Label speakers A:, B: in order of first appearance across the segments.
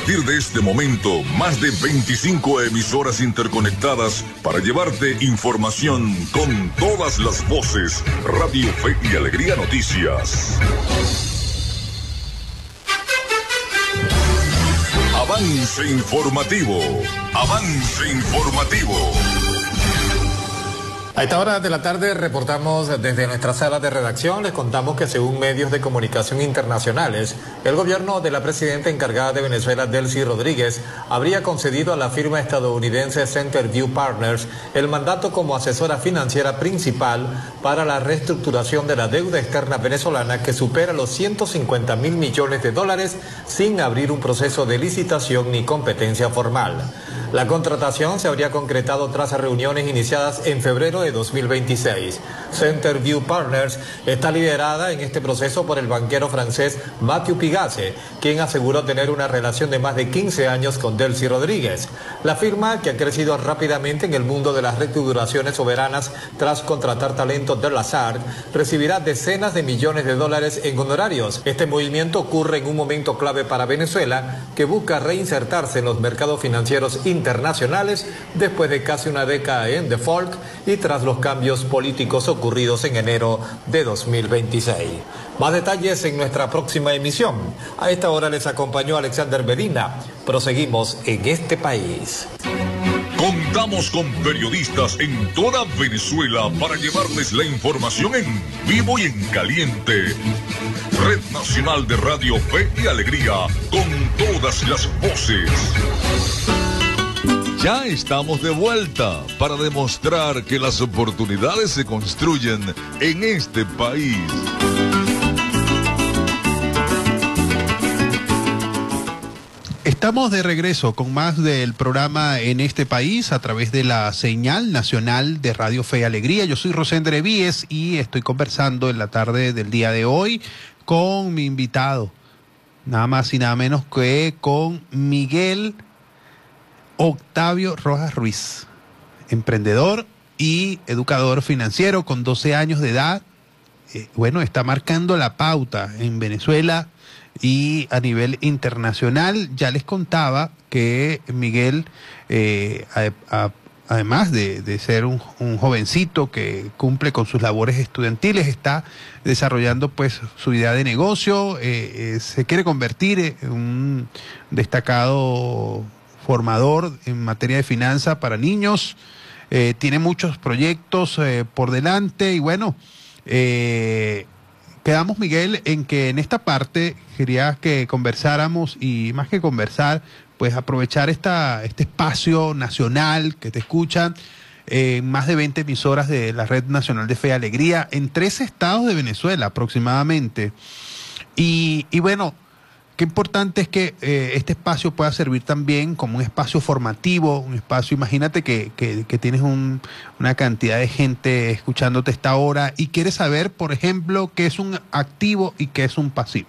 A: partir de este momento, más de 25 emisoras interconectadas para llevarte información con todas las voces. Radio Fe y Alegría Noticias. Avance informativo. Avance informativo.
B: A esta hora de la tarde reportamos desde nuestra sala de redacción. Les contamos que según medios de comunicación internacionales, el gobierno de la presidenta encargada de Venezuela, Delcy Rodríguez, habría concedido a la firma estadounidense Centerview Partners el mandato como asesora financiera principal para la reestructuración de la deuda externa venezolana, que supera los 150.000 millones de dólares sin abrir un proceso de licitación ni competencia formal. La contratación se habría concretado tras reuniones iniciadas en febrero de 2026. Centerview Partners está liderada en este proceso por el banquero francés Mathieu Pigasse, quien aseguró tener una relación de más de 15 años con Delcy Rodríguez. La firma, que ha crecido rápidamente en el mundo de las reestructuraciones soberanas tras contratar talentos de Lazard, recibirá decenas de millones de dólares en honorarios. Este movimiento ocurre en un momento clave para Venezuela, que busca reinsertarse en los mercados financieros internacionales después de casi una década en default y tras los cambios políticos ocurridos en enero de 2026. Más detalles en nuestra próxima emisión. A esta hora les acompañó Alexander Medina. Proseguimos en este país.
A: Contamos con periodistas en toda Venezuela para llevarles la información en vivo y en caliente. Red Nacional de Radio Fe y Alegría, con todas las voces. Ya estamos de vuelta para demostrar que las oportunidades se construyen en este país.
C: Estamos de regreso con más del programa En este país a través de la señal nacional de Radio Fe y Alegría. Yo soy Rosendre Víez y estoy conversando en la tarde del día de hoy con mi invitado, nada más y nada menos que con Miguel Octavio Rojas Ruiz, emprendedor y educador financiero con 12 años de edad. Está marcando la pauta en Venezuela y a nivel internacional. Ya les contaba que Miguel, además de ser un jovencito que cumple con sus labores estudiantiles, está desarrollando pues su idea de negocio, se quiere convertir en un destacado formador en materia de finanzas para niños, tiene muchos proyectos por delante y quedamos, Miguel, en que en esta parte quería que conversáramos y más que conversar, pues aprovechar este espacio nacional que te escuchan en más de 20 emisoras de la Red Nacional de Fe y Alegría en 13 estados de Venezuela aproximadamente. Y qué importante es que este espacio pueda servir también como un espacio formativo, un espacio, imagínate que tienes una cantidad de gente escuchándote esta hora y quieres saber, por ejemplo, qué es un activo y qué es un pasivo.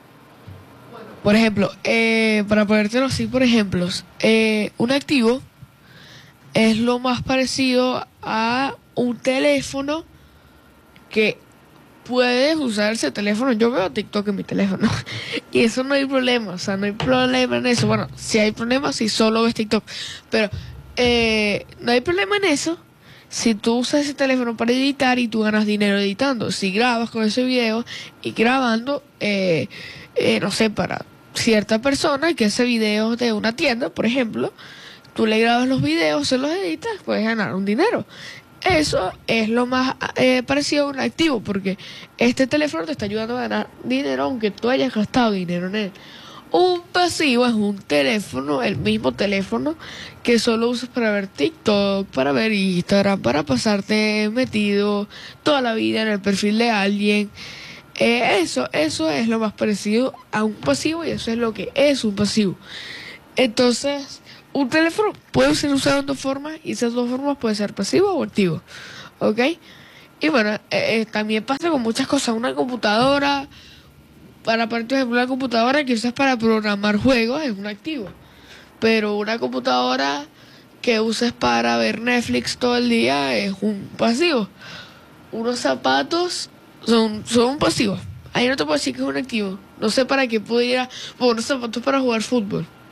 D: Por ejemplo, para ponértelo así por ejemplos, un activo es lo más parecido a un teléfono que puedes usar ese teléfono. Yo veo TikTok en mi teléfono y eso no hay problema, o sea, no hay problema en eso. Bueno, si hay problemas si solo ves TikTok, pero no hay problema en eso si tú usas ese teléfono para editar y tú ganas dinero editando. Si grabas con ese video y grabando, no sé, para cierta persona que hace videos de una tienda, por ejemplo, tú le grabas los videos, se los editas, puedes ganar un dinero. Eso es lo más parecido a un activo, porque este teléfono te está ayudando a ganar dinero aunque tú hayas gastado dinero en él. Un pasivo es un teléfono, el mismo teléfono que solo usas para ver TikTok, para ver Instagram, para pasarte metido toda la vida en el perfil de alguien. Eso es lo más parecido a un pasivo y eso es lo que es un pasivo. Entonces, un teléfono puede ser usado en dos formas y esas dos formas pueden ser pasivo o activo, ¿ok? Y también pasa con muchas cosas. Una computadora, por ejemplo, una computadora que usas para programar juegos es un activo, pero una computadora que uses para ver Netflix todo el día es un pasivo. Unos zapatos son un pasivo. Ahí no te puedo decir que es un activo. No sé para qué pudiera, unos zapatos para jugar fútbol.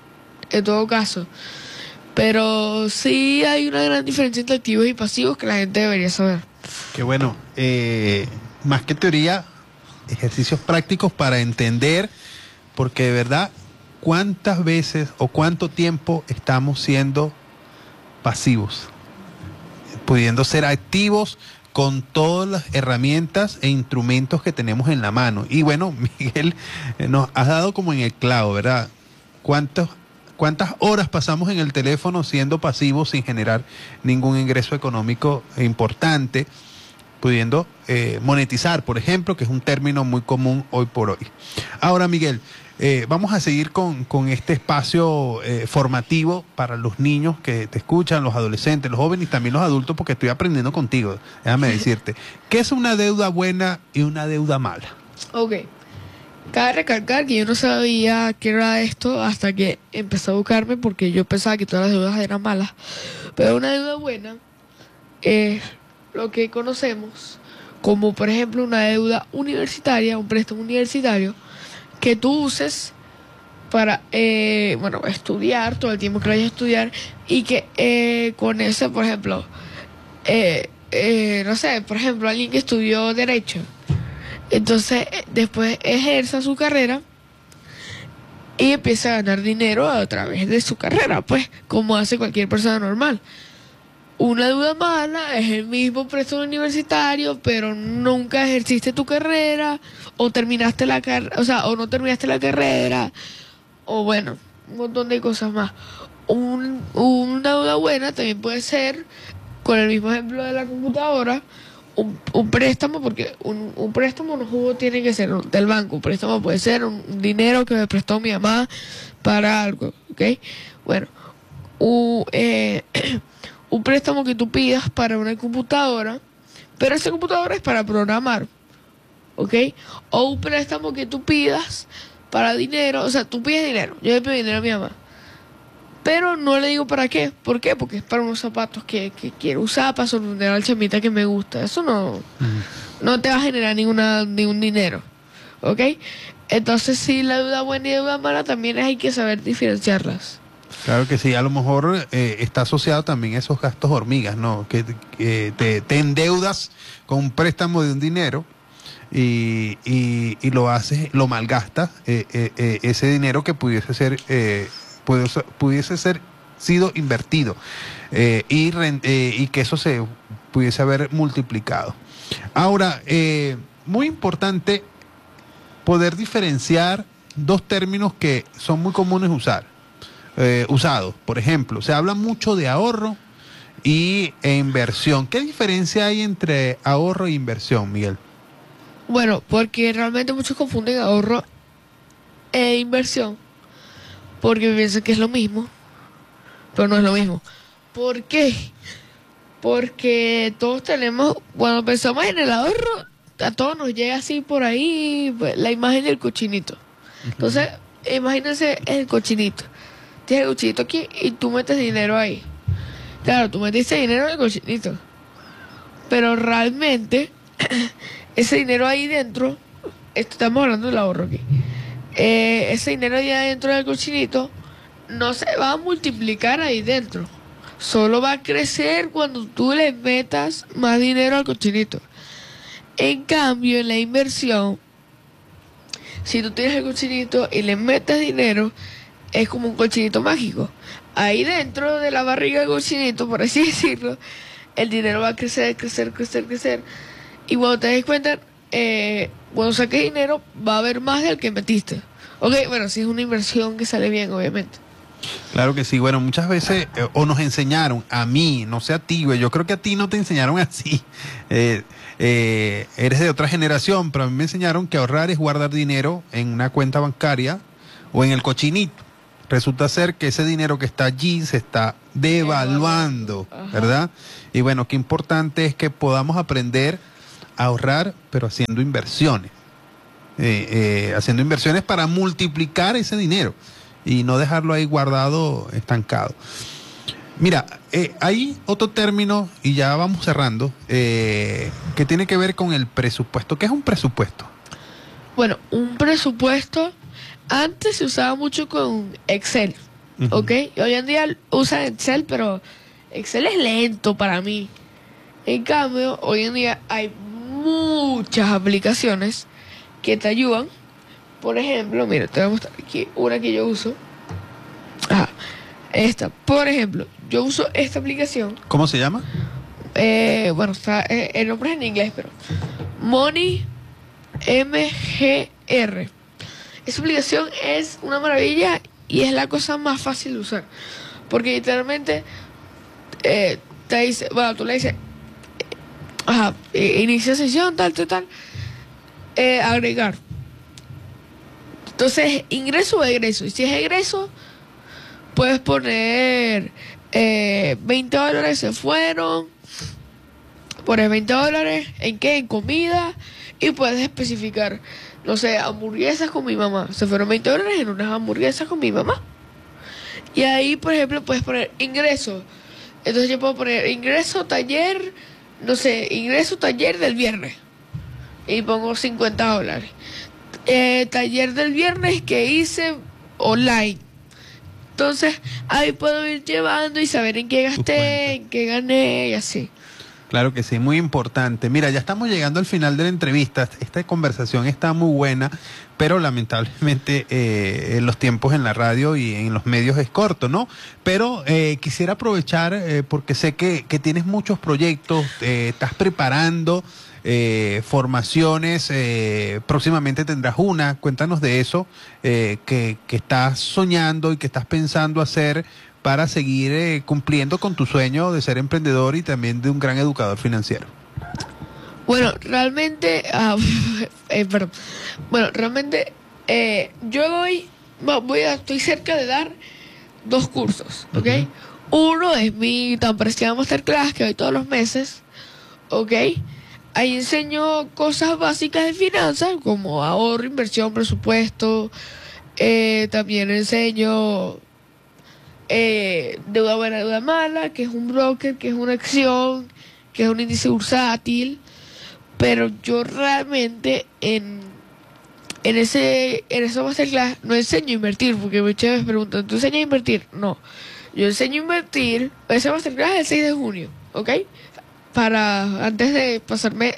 D: en todo caso. Pero sí hay una gran diferencia entre activos y pasivos que la gente debería saber.
C: Qué bueno, más que teoría, ejercicios prácticos para entender, porque de verdad, ¿cuántas veces o cuánto tiempo estamos siendo pasivos? Pudiendo ser activos con todas las herramientas e instrumentos que tenemos en la mano. Y bueno, Miguel, nos has dado como en el clavo, ¿verdad? ¿Cuántas horas pasamos en el teléfono siendo pasivos sin generar ningún ingreso económico importante, pudiendo monetizar, por ejemplo, que es un término muy común hoy por hoy? Ahora, Miguel, vamos a seguir con este espacio formativo para los niños que te escuchan, los adolescentes, los jóvenes y también los adultos, porque estoy aprendiendo contigo. Déjame decirte, ¿qué es una deuda buena y una deuda mala?
D: Ok. Cabe recalcar que yo no sabía qué era esto hasta que empecé a buscarme, porque yo pensaba que todas las deudas eran malas. Pero una deuda buena es lo que conocemos como, por ejemplo, una deuda universitaria, un préstamo universitario que tú uses para, estudiar todo el tiempo que vayas a estudiar, y que con ese, por ejemplo, no sé, por ejemplo, alguien que estudió Derecho, entonces después ejerza su carrera y empieza a ganar dinero a través de su carrera, pues, como hace cualquier persona normal. Una deuda mala es el mismo préstamo universitario, pero nunca ejerciste tu carrera, o terminaste la carrera, o no terminaste la carrera, o bueno, un montón de cosas más. Una deuda buena también puede ser, con el mismo ejemplo de la computadora, un préstamo, porque un préstamo no tiene que ser del banco. Un préstamo puede ser un dinero que me prestó mi mamá para algo, ¿ok? Bueno, un préstamo que tú pidas para una computadora, pero esa computadora es para programar, ¿ok? O un préstamo que tú pidas para dinero, o sea, tú pides dinero, yo le pido dinero a mi mamá, pero no le digo para qué. ¿Por qué? Porque es para unos zapatos que quiero usar, para sorprender al chamita que me gusta. Eso no te va a generar ningún dinero, ¿ok? Entonces, sí, la deuda buena y la deuda mala también hay que saber diferenciarlas.
C: Claro que sí, a lo mejor está asociado también a esos gastos hormigas, ¿no? Que te endeudas con un préstamo de un dinero y lo haces, lo malgastas, ese dinero que pudiese ser sido invertido y que eso se pudiese haber multiplicado. Ahora, muy importante poder diferenciar dos términos que son muy comunes usados. Por ejemplo, se habla mucho de ahorro e inversión. ¿Qué diferencia hay entre ahorro e inversión, Miguel?
D: Bueno, porque realmente muchos confunden ahorro e inversión, porque piensan que es lo mismo, pero no es lo mismo. ¿Por qué? Porque todos tenemos, cuando pensamos en el ahorro, a todos nos llega así por ahí la imagen del cochinito. Entonces, imagínense el cochinito. Tienes el cochinito aquí y tú metes dinero ahí. Claro, tú metiste dinero en el cochinito, pero realmente ese dinero ahí dentro, estamos hablando del ahorro aquí, ese dinero ahí adentro del cochinito no se va a multiplicar ahí dentro, solo va a crecer cuando tú le metas más dinero al cochinito. En cambio, en la inversión, si tú tienes el cochinito y le metes dinero, es como un cochinito mágico. Ahí dentro de la barriga del cochinito, por así decirlo, el dinero va a crecer. Y cuando te des cuenta, cuando saques dinero, va a haber más del que metiste. Ok, bueno, si es una inversión que sale bien, obviamente.
C: Claro que sí. Bueno, muchas veces, o nos enseñaron, a mí, no sé a ti, güey, yo creo que a ti no te enseñaron así. Eres de otra generación, pero a mí me enseñaron que ahorrar es guardar dinero en una cuenta bancaria o en el cochinito. Resulta ser que ese dinero que está allí se está devaluando, ¿verdad? Y bueno, qué importante es que podamos aprender a ahorrar, pero haciendo inversiones. Haciendo inversiones para multiplicar ese dinero y no dejarlo ahí guardado, estancado. Mira, hay otro término, y ya vamos cerrando, que tiene que ver con el presupuesto. ¿Qué es un presupuesto?
D: Bueno, un presupuesto antes se usaba mucho con Excel, ¿ok? Y hoy en día usan Excel, pero Excel es lento para mí. En cambio, hoy en día hay muchas aplicaciones que te ayudan. Por ejemplo, mira, te voy a mostrar aquí una que yo uso. Ajá, esta. Por ejemplo, yo uso esta aplicación.
C: ¿Cómo se llama?
D: Bueno, está, el nombre es en inglés, pero Money MGR. Esa aplicación es una maravilla y es la cosa más fácil de usar. Porque literalmente te dice, bueno, tú le dices, inicia sesión, tal, agregar. Entonces, ingreso o egreso. Y si es egreso, puedes poner $20 se fueron. Pones $20, ¿en qué? En comida. Y puedes especificar, no sé, hamburguesas con mi mamá. Se fueron $20 en unas hamburguesas con mi mamá. Y ahí, por ejemplo, puedes poner ingreso. Entonces yo puedo poner ingreso taller, no sé, ingreso taller del viernes. Y pongo $50. Taller del viernes que hice online. Entonces ahí puedo ir llevando y saber en qué gasté, en qué gané y así.
C: Claro que sí, muy importante. Mira, ya estamos llegando al final de la entrevista. Esta conversación está muy buena, pero lamentablemente los tiempos en la radio y en los medios es corto, ¿no? Pero quisiera aprovechar, porque sé que tienes muchos proyectos, estás preparando formaciones, próximamente tendrás una. Cuéntanos de eso, que estás soñando y que estás pensando hacer para seguir cumpliendo con tu sueño de ser emprendedor y también de un gran educador financiero.
D: Bueno, realmente, perdón. Bueno, realmente yo estoy cerca de dar 2 cursos, ¿ok? Uno es mi tan preciada masterclass que doy todos los meses, ¿ok? Ahí enseño cosas básicas de finanzas como ahorro, inversión, presupuesto. También enseño deuda buena, deuda mala, que es un broker, que es una acción, que es un índice bursátil. Pero yo realmente en esa masterclass no enseño a invertir, porque muchas veces me preguntan, ¿tú enseñas a invertir? No, yo enseño a invertir. Esa masterclass es el 6 de junio, ¿ok? Para antes de pasarme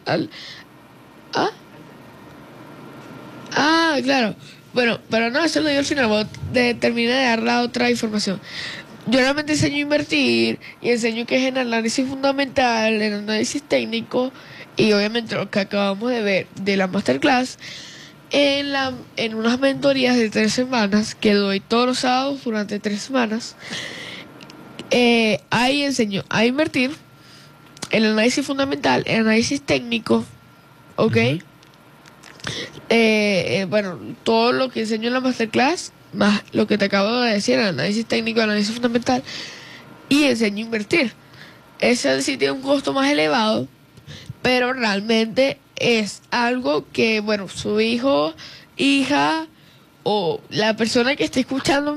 D: claro. Bueno, pero no, eso lo digo al final, voy a terminar de dar la otra información. Yo realmente enseño a invertir y enseño que es en análisis fundamental, en análisis técnico y obviamente lo que acabamos de ver de la masterclass en unas mentorías de 3 semanas que doy todos los sábados durante 3 semanas. Ahí enseño a invertir, el análisis fundamental, el análisis técnico, ¿ok? Bueno, todo lo que enseño en la masterclass, más lo que te acabo de decir, el análisis técnico, el análisis fundamental, y enseño a invertir. Ese sí tiene un costo más elevado, pero realmente es algo que, bueno, su hijo, hija o la persona que esté escuchando